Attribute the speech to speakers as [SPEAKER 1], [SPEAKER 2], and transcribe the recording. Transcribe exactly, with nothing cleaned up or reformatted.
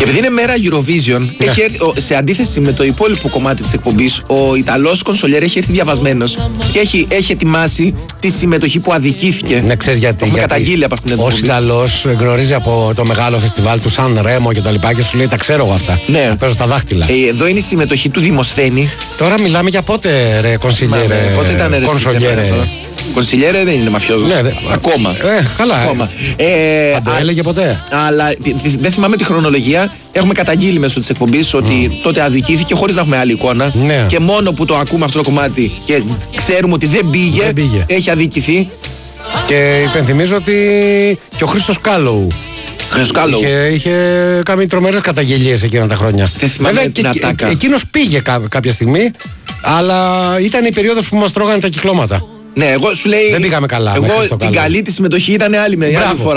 [SPEAKER 1] Επειδή είναι μέρα Eurovision,
[SPEAKER 2] Ναι.
[SPEAKER 1] έχει έρθει, ο, σε αντίθεση με το υπόλοιπο κομμάτι της εκπομπής, ο Ιταλός Κονσολιέρη έχει έρθει διαβασμένος και έχει, έχει ετοιμάσει τη συμμετοχή που αδικήθηκε.
[SPEAKER 2] Ναι, ξέρεις γιατί.
[SPEAKER 1] Έχουμε
[SPEAKER 2] γιατί
[SPEAKER 1] καταγγείλει από αυτήν την
[SPEAKER 2] ο
[SPEAKER 1] εκπομπή.
[SPEAKER 2] Ιταλός γνωρίζει από το μεγάλο φεστιβάλ του Σαν Ρέμο και τα λοιπά και σου λέει: τα ξέρω εγώ αυτά.
[SPEAKER 1] Ναι.
[SPEAKER 2] Τα παίζω στα δάχτυλα.
[SPEAKER 1] Ε, εδώ είναι η συμμετοχή του Δημοσθένη.
[SPEAKER 2] Τώρα μιλάμε για πότε, ρε Κονσιλιέρε.
[SPEAKER 1] Πότε ήταν ρε
[SPEAKER 2] Κονσολιέρε.
[SPEAKER 1] Κονσιλιέρε δεν είναι μαφιόζος.
[SPEAKER 2] Ναι, δε-
[SPEAKER 1] Ακόμα.
[SPEAKER 2] Ε, καλά.
[SPEAKER 1] Ακόμα. Ε,
[SPEAKER 2] Θα το
[SPEAKER 1] α-
[SPEAKER 2] έλεγε ποτέ.
[SPEAKER 1] Αλλά τι- τι- δεν θυμάμαι τη χρονολογία. Έχουμε καταγγείλει μέσω της εκπομπής ότι τότε αδικήθηκε χωρίς να έχουμε άλλη εικόνα.
[SPEAKER 2] Ναι.
[SPEAKER 1] Και μόνο που το ακούμε αυτό το κομμάτι και ξέρουμε ότι δεν πήγε,
[SPEAKER 2] Δεν πήγε.
[SPEAKER 1] έχει αδικηθεί.
[SPEAKER 2] Και υπενθυμίζω ότι και ο Χρήστος Κάλοου
[SPEAKER 1] Χρυσκάλο.
[SPEAKER 2] είχε, είχε κάνει τρομερές καταγγελίες εκείνα τα χρόνια.
[SPEAKER 1] Δεν θυμάμαι
[SPEAKER 2] Βέβαια,
[SPEAKER 1] την
[SPEAKER 2] και-
[SPEAKER 1] ατάκα.
[SPEAKER 2] ε- εκείνος πήγε κά- κάποια στιγμή, αλλά ήταν η περίοδος που μας τρώγανε τα κυκλώματα.
[SPEAKER 1] Ναι, εγώ σου λέει.
[SPEAKER 2] Δεν πήγαμε καλά με
[SPEAKER 1] Εγώ
[SPEAKER 2] Χρήστο
[SPEAKER 1] την
[SPEAKER 2] Κάλο.
[SPEAKER 1] καλή τη συμμετοχή ήταν άλλη, με άλλη
[SPEAKER 2] Μπράβο.
[SPEAKER 1] φορά.